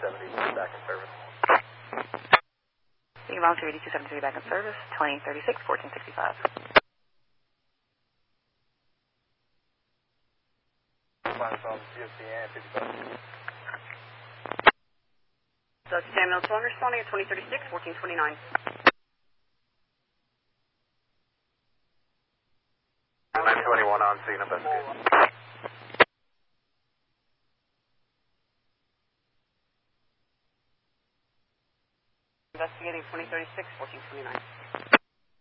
8273 back in service. Beacon Volunteer 8273 back in service, 2036, 1465. Flying from CFCN 55. So Samuel 12 responding at 2036, 1429. 921 on scene, investigate. Investigating 2036, 1429.